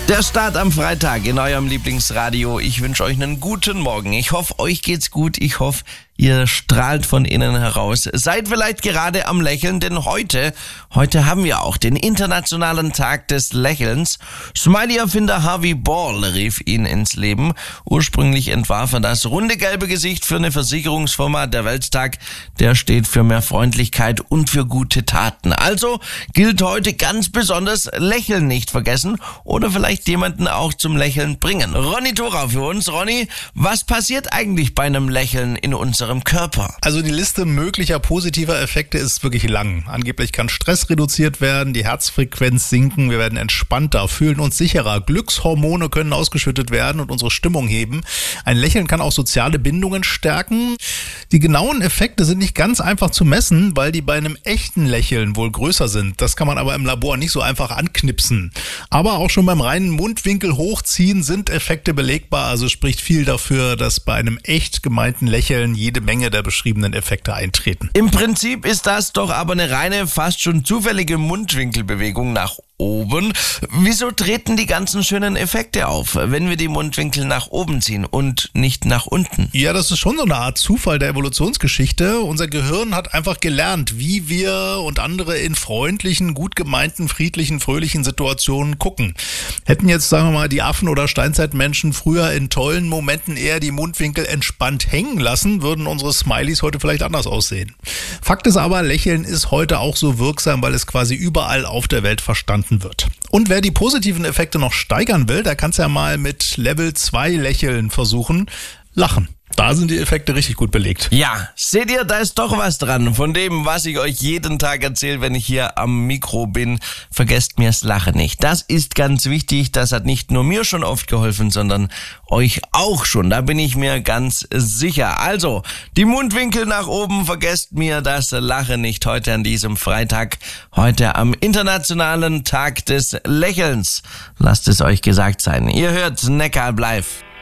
Der Start am Freitag in eurem Lieblingsradio. Ich wünsche euch einen guten Morgen. Ich hoffe, euch geht's gut. Ich hoffe, ihr strahlt von innen heraus. Seid vielleicht gerade am Lächeln, denn heute haben wir auch den Internationalen Tag des Lächelns. Smiley-Erfinder Harvey Ball rief ihn ins Leben. Ursprünglich entwarf er das runde gelbe Gesicht für eine Versicherungsfirma. Der Welttag, der steht für mehr Freundlichkeit und für gute Taten. Also gilt heute ganz besonders, Lächeln nicht vergessen oder vielleicht jemanden auch zum Lächeln bringen. Ronny Thorau für uns. Ronny, was passiert eigentlich bei einem Lächeln in unserem Körper? Also die Liste möglicher positiver Effekte ist wirklich lang. Angeblich kann Stress reduziert werden, die Herzfrequenz sinken, wir werden entspannter, fühlen uns sicherer, Glückshormone können ausgeschüttet werden und unsere Stimmung heben. Ein Lächeln kann auch soziale Bindungen stärken. Die genauen Effekte sind nicht ganz einfach zu messen, weil die bei einem echten Lächeln wohl größer sind. Das kann man aber im Labor nicht so einfach anknipsen. Aber auch schon beim reinen Mundwinkel hochziehen sind Effekte belegbar, also spricht viel dafür, dass bei einem echt gemeinten Lächeln jede Menge der beschriebenen Effekte eintreten. Im Prinzip ist das doch aber eine reine, fast schon zufällige Mundwinkelbewegung nach oben. Wieso treten die ganzen schönen Effekte auf, wenn wir die Mundwinkel nach oben ziehen und nicht nach unten? Ja, das ist schon so eine Art Zufall der Evolutionsgeschichte. Unser Gehirn hat einfach gelernt, wie wir und andere in freundlichen, gut gemeinten, friedlichen, fröhlichen Situationen gucken. Hätten jetzt, sagen wir mal, die Affen oder Steinzeitmenschen früher in tollen Momenten eher die Mundwinkel entspannt hängen lassen, würden unsere Smileys heute vielleicht anders aussehen. Fakt ist aber, Lächeln ist heute auch so wirksam, weil es quasi überall auf der Welt verstanden wird. Und wer die positiven Effekte noch steigern will, der kann es ja mal mit Level 2 Lächeln versuchen. Lachen. Da sind die Effekte richtig gut belegt. Ja, seht ihr, da ist doch was dran. Von dem, was ich euch jeden Tag erzähle, wenn ich hier am Mikro bin, vergesst mir das Lachen nicht. Das ist ganz wichtig. Das hat nicht nur mir schon oft geholfen, sondern euch auch schon. Da bin ich mir ganz sicher. Also, die Mundwinkel nach oben, vergesst mir das Lachen nicht heute an diesem Freitag. Heute am Internationalen Tag des Lächelns. Lasst es euch gesagt sein. Ihr hört Neckarl Live.